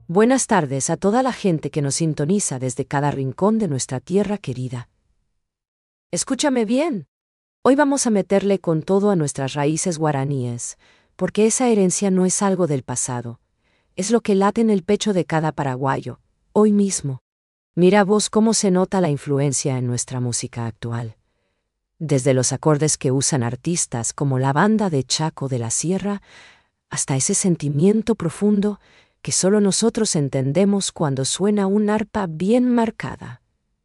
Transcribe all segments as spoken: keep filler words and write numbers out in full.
Buenas tardes a toda la gente que nos sintoniza desde cada rincón de nuestra tierra querida. Escúchame bien. Hoy vamos a meterle con todo a nuestras raíces guaraníes, porque esa herencia no es algo del pasado, es lo que late en el pecho de cada paraguayo, hoy mismo. Mira vos cómo se nota la influencia en nuestra música actual. Desde los acordes que usan artistas como la banda de Chaco de la Sierra, hasta ese sentimiento profundo que solo nosotros entendemos cuando suena un arpa bien marcada.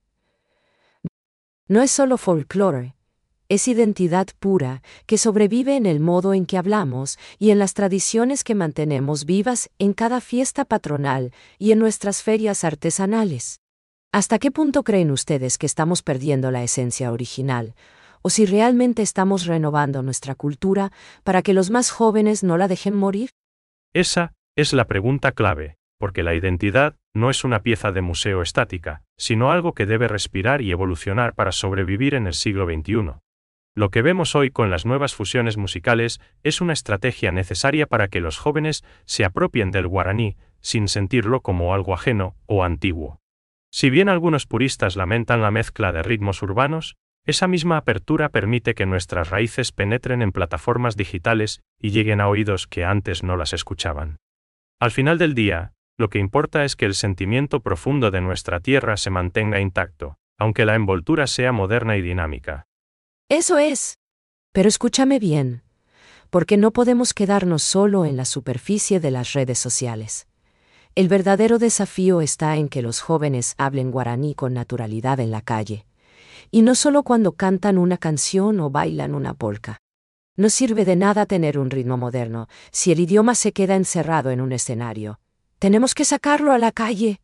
No es solo folclore, es identidad pura que sobrevive en el modo en que hablamos y en las tradiciones que mantenemos vivas en cada fiesta patronal y en nuestras ferias artesanales. ¿Hasta qué punto creen ustedes que estamos perdiendo la esencia original? ¿O si realmente estamos renovando nuestra cultura para que los más jóvenes no la dejen morir? Esa es la pregunta clave, porque la identidad no es una pieza de museo estática, sino algo que debe respirar y evolucionar para sobrevivir en el siglo veintiuno. Lo que vemos hoy con las nuevas fusiones musicales es una estrategia necesaria para que los jóvenes se apropien del guaraní sin sentirlo como algo ajeno o antiguo. Si bien algunos puristas lamentan la mezcla de ritmos urbanos, esa misma apertura permite que nuestras raíces penetren en plataformas digitales y lleguen a oídos que antes no las escuchaban. Al final del día, lo que importa es que el sentimiento profundo de nuestra tierra se mantenga intacto, aunque la envoltura sea moderna y dinámica. Eso es. Pero escúchame bien, porque no podemos quedarnos solo en la superficie de las redes sociales. El verdadero desafío está en que los jóvenes hablen guaraní con naturalidad en la calle, y no solo cuando cantan una canción o bailan una polka. No sirve de nada tener un ritmo moderno si el idioma se queda encerrado en un escenario. Tenemos que sacarlo a la calle.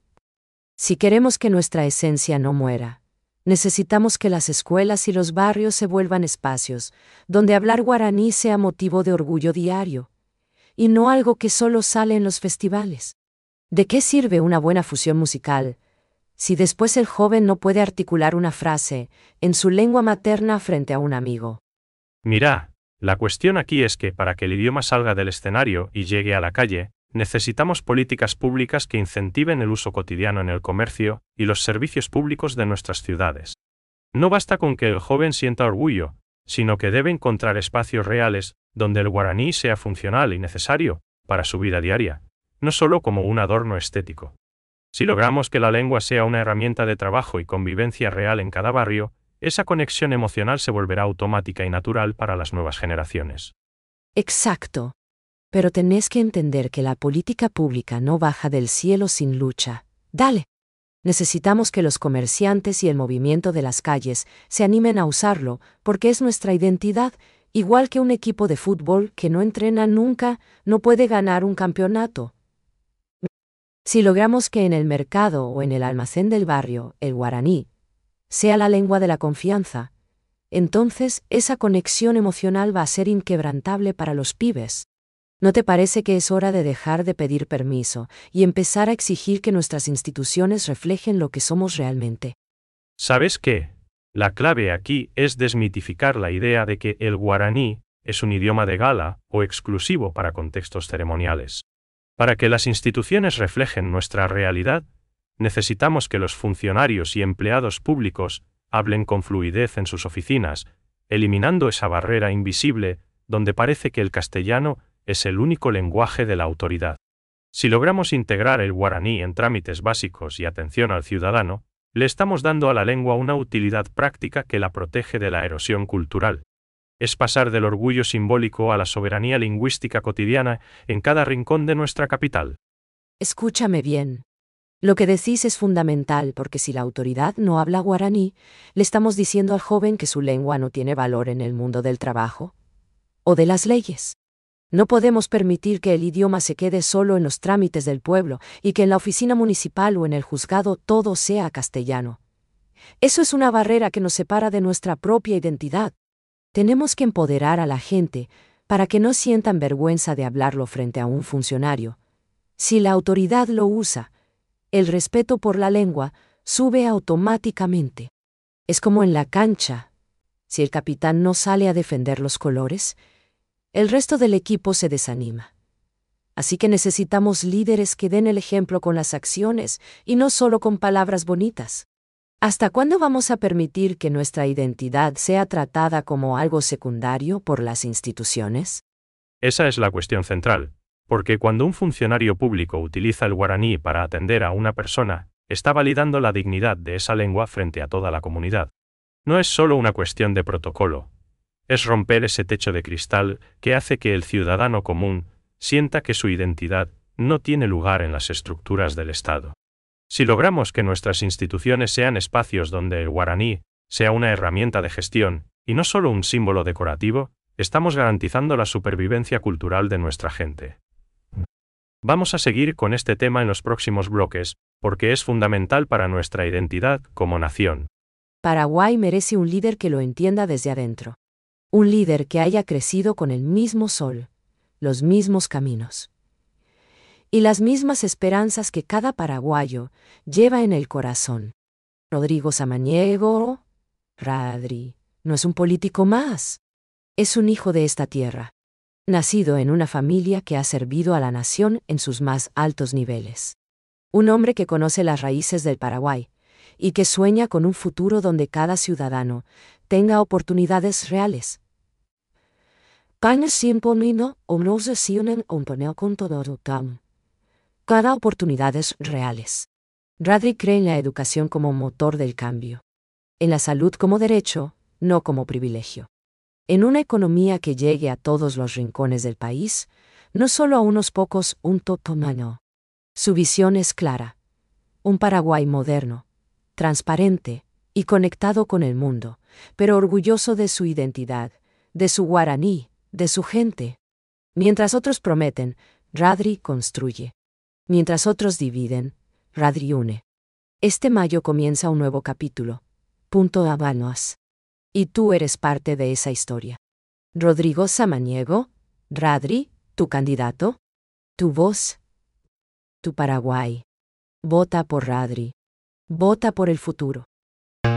Si queremos que nuestra esencia no muera, necesitamos que las escuelas y los barrios se vuelvan espacios donde hablar guaraní sea motivo de orgullo diario, y no algo que solo sale en los festivales. ¿De qué sirve una buena fusión musical si después el joven no puede articular una frase en su lengua materna frente a un amigo? Mira, la cuestión aquí es que para que el idioma salga del escenario y llegue a la calle, necesitamos políticas públicas que incentiven el uso cotidiano en el comercio y los servicios públicos de nuestras ciudades. No basta con que el joven sienta orgullo, sino que debe encontrar espacios reales donde el guaraní sea funcional y necesario para su vida diaria, no solo como un adorno estético. Si logramos que la lengua sea una herramienta de trabajo y convivencia real en cada barrio, esa conexión emocional se volverá automática y natural para las nuevas generaciones. Exacto. Pero tenés que entender que la política pública no baja del cielo sin lucha. Dale. Necesitamos que los comerciantes y el movimiento de las calles se animen a usarlo, porque es nuestra identidad, igual que un equipo de fútbol que no entrena nunca, no puede ganar un campeonato. Si logramos que en el mercado o en el almacén del barrio, el guaraní, sea la lengua de la confianza, entonces esa conexión emocional va a ser inquebrantable para los pibes. ¿No te parece que es hora de dejar de pedir permiso y empezar a exigir que nuestras instituciones reflejen lo que somos realmente? ¿Sabes qué? La clave aquí es desmitificar la idea de que el guaraní es un idioma de gala o exclusivo para contextos ceremoniales. Para que las instituciones reflejen nuestra realidad, necesitamos que los funcionarios y empleados públicos hablen con fluidez en sus oficinas, eliminando esa barrera invisible donde parece que el castellano es el único lenguaje de la autoridad. Si logramos integrar el guaraní en trámites básicos y atención al ciudadano, le estamos dando a la lengua una utilidad práctica que la protege de la erosión cultural. Es pasar del orgullo simbólico a la soberanía lingüística cotidiana en cada rincón de nuestra capital. Escúchame bien. Lo que decís es fundamental porque si la autoridad no habla guaraní, le estamos diciendo al joven que su lengua no tiene valor en el mundo del trabajo o de las leyes. No podemos permitir que el idioma se quede solo en los trámites del pueblo y que en la oficina municipal o en el juzgado todo sea castellano. Eso es una barrera que nos separa de nuestra propia identidad. Tenemos que empoderar a la gente para que no sientan vergüenza de hablarlo frente a un funcionario. Si la autoridad lo usa, el respeto por la lengua sube automáticamente. Es como en la cancha. Si el capitán no sale a defender los colores, el resto del equipo se desanima. Así que necesitamos líderes que den el ejemplo con las acciones y no solo con palabras bonitas. ¿Hasta cuándo vamos a permitir que nuestra identidad sea tratada como algo secundario por las instituciones? Esa es la cuestión central, porque cuando un funcionario público utiliza el guaraní para atender a una persona, está validando la dignidad de esa lengua frente a toda la comunidad. No es solo una cuestión de protocolo, es romper ese techo de cristal que hace que el ciudadano común sienta que su identidad no tiene lugar en las estructuras del Estado. Si logramos que nuestras instituciones sean espacios donde el guaraní sea una herramienta de gestión y no solo un símbolo decorativo, estamos garantizando la supervivencia cultural de nuestra gente. Vamos a seguir con este tema en los próximos bloques, porque es fundamental para nuestra identidad como nación. Paraguay merece un líder que lo entienda desde adentro. Un líder que haya crecido con el mismo sol, los mismos caminos y las mismas esperanzas que cada paraguayo lleva en el corazón. Rodrigo Samaniego, Radri, no es un político más. Es un hijo de esta tierra, nacido en una familia que ha servido a la nación en sus más altos niveles. Un hombre que conoce las raíces del Paraguay y que sueña con un futuro donde cada ciudadano tenga oportunidades reales. Cada oportunidades reales. Radri cree en la educación como motor del cambio. En la salud como derecho, no como privilegio. En una economía que llegue a todos los rincones del país, no solo a unos pocos, un totomano. Su visión es clara. Un Paraguay moderno, transparente y conectado con el mundo, pero orgulloso de su identidad, de su guaraní, de su gente. Mientras otros prometen, Radri construye. Mientras otros dividen, Radri une. Este mayo comienza un nuevo capítulo. Punto Habanos. Y tú eres parte de esa historia. Rodrigo Samaniego, Radri, tu candidato, tu voz, tu Paraguay. Vota por Radri. Vota por el futuro.